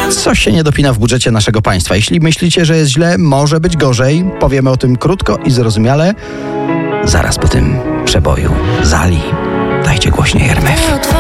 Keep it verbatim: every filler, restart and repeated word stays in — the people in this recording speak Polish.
Coś się nie dopina w budżecie naszego państwa. Jeśli myślicie, że jest źle, może być gorzej. Powiemy o tym krótko i zrozumiale. Zaraz po tym przeboju Zali. Dajcie głośniej R M F.